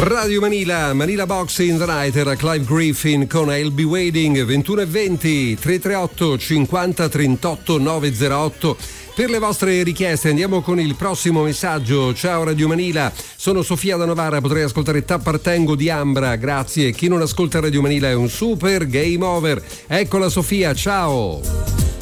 Radio Manila Box in the Night, era Clive Griffin con I'll Be Waiting. 21:20, 338 50 38 908 per le vostre richieste. Andiamo con il prossimo messaggio. Ciao Radio Manila, sono Sofia da Novara, potrei ascoltare T'appartengo di Ambra, grazie. Chi non ascolta Radio Manila è un super game over. Eccola Sofia, ciao.